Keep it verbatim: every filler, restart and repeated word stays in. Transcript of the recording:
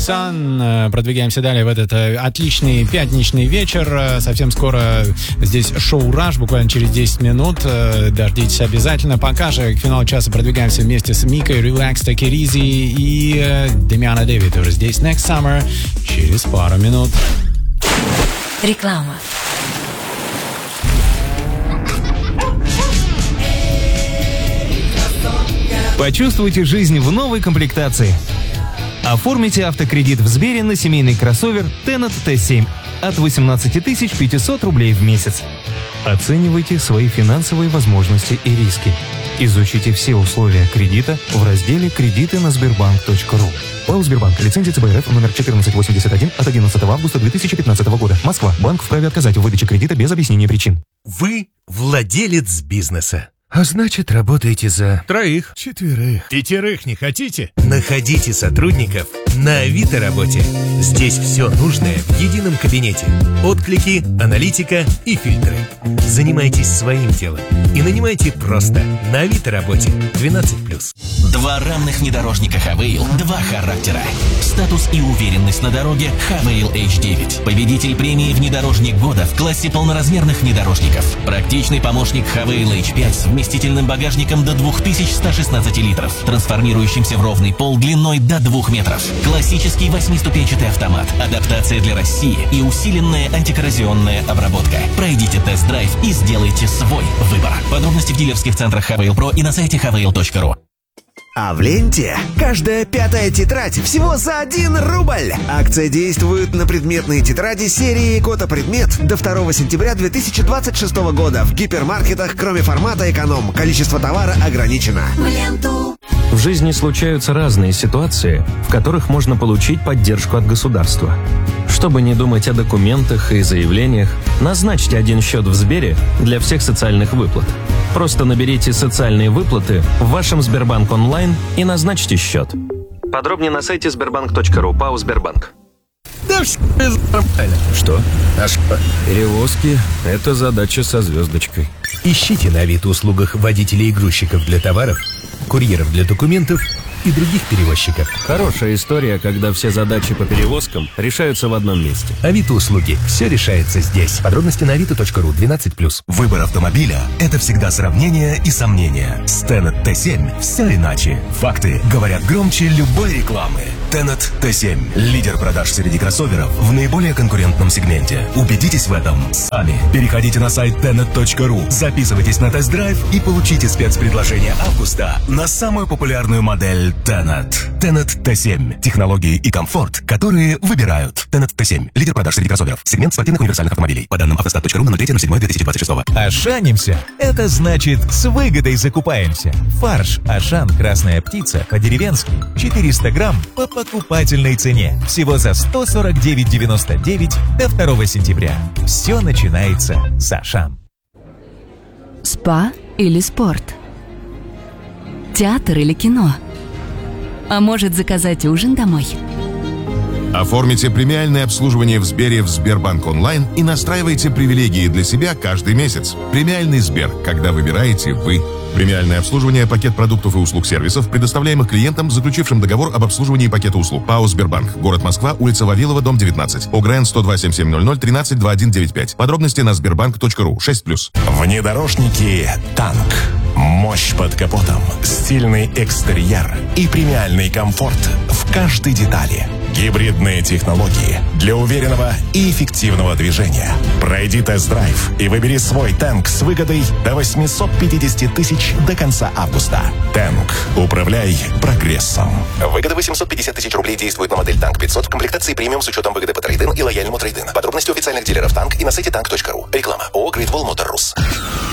Sun. Продвигаемся далее в этот отличный пятничный вечер. Совсем скоро здесь шоу «Раш», буквально через десять минут. Дождитесь обязательно. Пока же к финалу часа продвигаемся вместе с Микой, Relax, Take It Easy и Демиана Дэвид уже здесь Next Summer через пару минут. Реклама. Почувствуйте жизнь в новой комплектации. Оформите автокредит в Сбере на семейный кроссовер Tenet ти семь от восемнадцать тысяч пятьсот рублей в месяц. Оценивайте свои финансовые возможности и риски. Изучите все условия кредита в разделе «Кредиты на Сбербанк точка ру». ПАО «Сбербанк». Лицензия ЦБ РФ номер четырнадцать восемьдесят один от одиннадцатого августа две тысячи пятнадцатого года. Москва. Банк вправе отказать в выдаче кредита без объяснения причин. Вы владелец бизнеса. А значит, работаете за... Троих. Четверых. Пятерых не хотите? Находите сотрудников на Авито работе. Здесь все нужное в едином кабинете. Отклики, аналитика и фильтры. Занимайтесь своим делом и нанимайте просто на Авито работе. двенадцать плюс. Два равных внедорожника Хавейл, два характера. Статус и уверенность на дороге Хавейл эйч девять. Победитель премии «Внедорожник года» в классе полноразмерных внедорожников. Практичный помощник Хавейл эйч пять с вместительным багажником до две тысячи сто шестнадцать литров, трансформирующимся в ровный пол длиной до двух метров. Классический восьмиступенчатый автомат, адаптация для России и усиленная антикоррозионная обработка. Пройдите тест-драйв и сделайте свой выбор. Подробности в дилерских центрах Хавейл Про и на сайте хавейл точка ру. А в ленте каждая пятая тетрадь всего за один рубль. Акция действует на предметные тетради серии «Кота Предмет» до второго сентября две тысячи двадцать шестого года в гипермаркетах, кроме формата «Эконом». Количество товара ограничено. В ленту. В жизни случаются разные ситуации, в которых можно получить поддержку от государства. Чтобы не думать о документах и заявлениях, назначьте один счет в Сбере для всех социальных выплат. Просто наберите «Социальные выплаты» в вашем Сбербанк онлайн и назначьте счет. Подробнее на сайте сбербанк точка ру. ПАО «Сбербанк». Да все нормально. Что? А что? Перевозки – это задача со звездочкой. Ищите на Авито услугах водителей и грузчиков для товаров, курьеров для документов и других перевозчиков. Хорошая история, когда все задачи по перевозкам решаются в одном месте. Авито услуги. Все решается здесь. Подробности на авито точка ру. двенадцать плюс. Выбор автомобиля – это всегда сравнение и сомнения. С Tenet ти семь все иначе. Факты говорят громче любой рекламы. Tenet ти семь – лидер продаж среди кроссоверов в наиболее конкурентном сегменте. Убедитесь в этом сами. Переходите на сайт тенет точка ру, записывайтесь на тест-драйв и получите спецпредложение августа на самую популярную модель Tenet. Tenet ти семь. Технологии и комфорт, которые выбирают. Tenet ти семь. Лидер продаж среди кроссоверов. Сегмент спортивных универсальных автомобилей. По данным автостат точка ру на ноль третьего седьмого две тысячи двадцать шестого. Ашанимся – это значит с выгодой закупаемся. Фарш Ашан «Красная птица» по-деревенски четыреста грамм по покупательной цене. Всего за сто сорок девять девяносто девять до второго сентября. Все начинается с Ашан. Спа или спорт? Театр или кино? А может, заказать ужин домой? Оформите премиальное обслуживание в Сбере в Сбербанк онлайн и настраивайте привилегии для себя каждый месяц. Премиальный Сбер, когда выбираете вы. Премиальное обслуживание, пакет продуктов и услуг сервисов, предоставляемых клиентам, заключившим договор об обслуживании пакета услуг. ПАО «Сбербанк». Город Москва, улица Вавилова, дом девятнадцать. ОГРН сто два семь семь ноль ноль тринадцать двадцать один девяносто пять. Подробности на сбербанк точка ру. шесть плюс. Внедорожники «Танк». Мощь под капотом, стильный экстерьер и премиальный комфорт в каждой детали. Гибридные технологии для уверенного и эффективного движения. Пройди тест-драйв и выбери свой Танк с выгодой до восемьсот пятьдесят тысяч до конца августа. Танк. Управляй прогрессом. Выгода восемьсот пятьдесят тысяч рублей действует на модель Танк пятьсот в комплектации премиум с учетом выгоды по трейд-ин и лояльному трейд-ин. Подробности у официальных дилеров Танк и на сайте танк точка ру. Реклама. ООО «Great Wall Motor Rus».